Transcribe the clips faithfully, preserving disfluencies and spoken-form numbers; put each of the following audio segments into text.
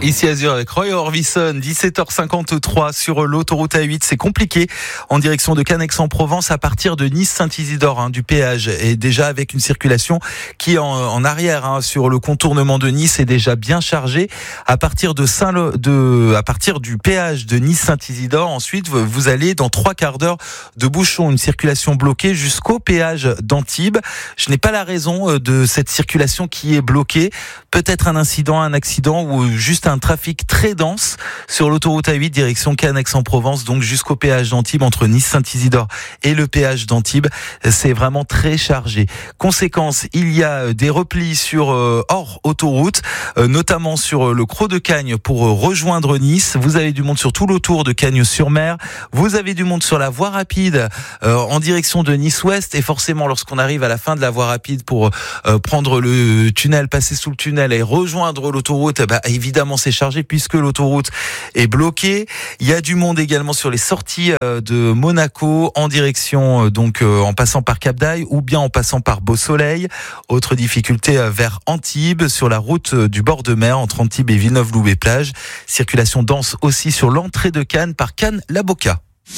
Ici Azur avec Roy Orbison, dix-sept heures cinquante-trois sur l'autoroute A huit. C'est compliqué en direction de Cannes-Aix-en-Provence à partir de Nice-Saint-Isidore, hein, du péage. Et déjà avec une circulation qui est en, en arrière, hein, sur le contournement de Nice est déjà bien chargée. À partir de Saint de, à partir du péage de Nice-Saint-Isidore, ensuite vous allez dans trois quarts d'heure de bouchon, une circulation bloquée jusqu'au péage d'Antibes. Je n'ai pas la raison de cette circulation qui est bloquée. Peut-être un incident, un accident ou juste un trafic très dense sur l'autoroute A huit direction Cannes-Aix-en-Provence, donc jusqu'au péage d'Antibes entre Nice-Saint-Isidore et le péage d'Antibes. C'est vraiment très chargé. Conséquence, il y a des replis sur euh, hors autoroute, euh, notamment sur le Crau de Cagnes pour euh, rejoindre Nice. Vous avez du monde sur tout l'autour de Cagnes-sur-Mer. Vous avez du monde sur la voie rapide euh, en direction de Nice-Ouest. Et forcément, lorsqu'on arrive à la fin de la voie rapide pour euh, prendre le tunnel, passer sous le tunnel et rejoindre l'autoroute, bah, évidemment c'est chargé puisque l'autoroute est bloquée. Il y a du monde également sur les sorties de Monaco en direction, donc en passant par Cap d'Aille ou bien en passant par Beau-Soleil. Autre difficulté vers Antibes sur la route du bord de mer entre Antibes et Villeneuve-Loubet-Plage. Circulation dense aussi sur l'entrée de Cannes par Cannes-la-Boca.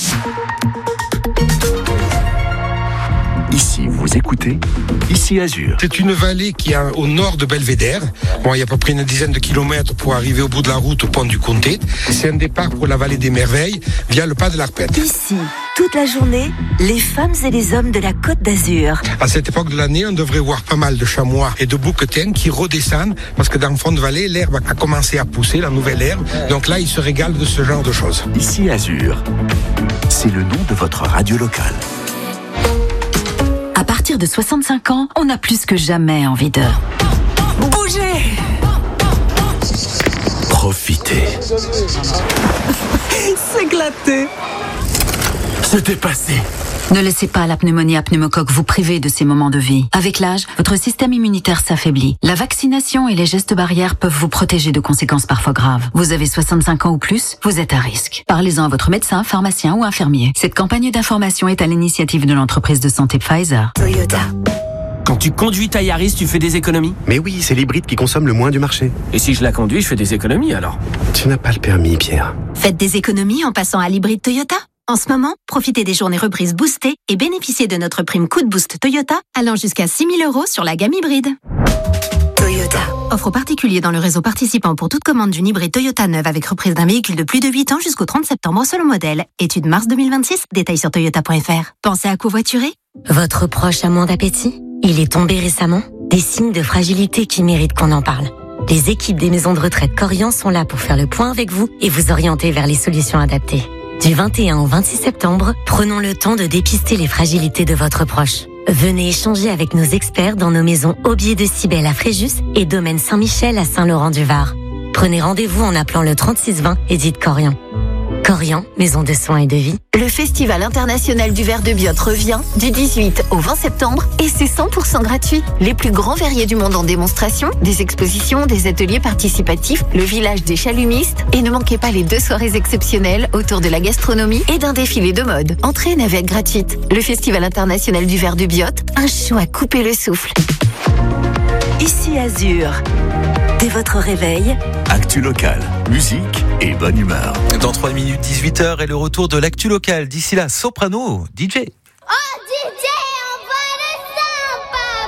Ici, vous écoutez Ici Azur. C'est une vallée qui est au nord de Belvédère. Bon, il y a à peu près une dizaine de kilomètres pour arriver au bout de la route au pont du Comté. C'est un départ pour la vallée des Merveilles via le pas de l'Arpette. Ici, toute la journée, les femmes et les hommes de la Côte d'Azur. À cette époque de l'année, on devrait voir pas mal de chamois et de bouquetins qui redescendent parce que dans le fond de vallée, l'herbe a commencé à pousser, la nouvelle herbe. Donc là, ils se régalent de ce genre de choses. Ici Azur, c'est le nom de votre radio locale. À partir de soixante-cinq ans, on a plus que jamais envie de bouger. Profitez. S'éclater. Se dépasser. Ne laissez pas la pneumonie à pneumocoque vous priver de ces moments de vie. Avec l'âge, votre système immunitaire s'affaiblit. La vaccination et les gestes barrières peuvent vous protéger de conséquences parfois graves. Vous avez soixante-cinq ans ou plus, vous êtes à risque. Parlez-en à votre médecin, pharmacien ou infirmier. Cette campagne d'information est à l'initiative de l'entreprise de santé Pfizer. Toyota. Quand tu conduis ta Yaris, tu fais des économies? Mais oui, c'est l'hybride qui consomme le moins du marché. Et si je la conduis, je fais des économies alors? Tu n'as pas le permis, Pierre. Faites des économies en passant à l'hybride Toyota. En ce moment, profitez des journées reprises boostées et bénéficiez de notre prime Coup de Boost Toyota allant jusqu'à six mille euros sur la gamme hybride. Toyota. Offre aux particuliers dans le réseau participant pour toute commande d'une hybride Toyota neuve avec reprise d'un véhicule de plus de huit ans jusqu'au trente septembre selon modèle. Étude mars deux mille vingt-six, détails sur toyota point f r. Pensez à covoiturer? Votre proche a moins d'appétit? Il est tombé récemment? Des signes de fragilité qui méritent qu'on en parle. Les équipes des maisons de retraite Corian sont là pour faire le point avec vous et vous orienter vers les solutions adaptées. Du vingt et un au vingt-six septembre, prenons le temps de dépister les fragilités de votre proche. Venez échanger avec nos experts dans nos maisons Aubier de Cybèle à Fréjus et Domaine Saint-Michel à Saint-Laurent-du-Var. Prenez rendez-vous en appelant le trente-six vingt et dites Corian. Corian, maison de soins et de vie. Le Festival international du verre de Biot revient du dix-huit au vingt septembre et c'est cent pour cent gratuit. Les plus grands verriers du monde en démonstration, des expositions, des ateliers participatifs, le village des chalumistes et ne manquez pas les deux soirées exceptionnelles autour de la gastronomie et d'un défilé de mode. Entrée et navette gratuite. Le Festival international du verre de Biot, un show à couper le souffle. Ici Azur. Dès votre réveil, Actu locale, musique et bonne humeur. Dans trois minutes, dix-huit heures et le retour de l'actu locale. D'ici là, Soprano, D J.